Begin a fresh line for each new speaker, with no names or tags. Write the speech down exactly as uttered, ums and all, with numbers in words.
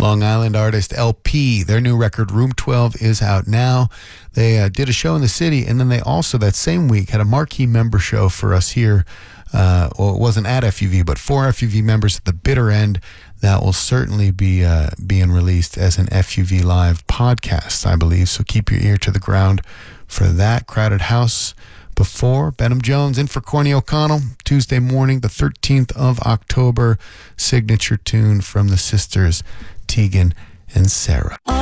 Long Island artist L P. Their new record, Room twelve, is out now. They uh, did a show in the city, and then they also, that same week, had a marquee member show for us here. Uh, well, it wasn't at F U V, but for F U V members at the bitter end. That will certainly be uh, being released as an F U V Live podcast, I believe. So keep your ear to the ground for that. Crowded House before. Benham Jones in for Corny O'Connell. Tuesday morning, the thirteenth of October. Signature tune from the sisters Tegan and Sarah.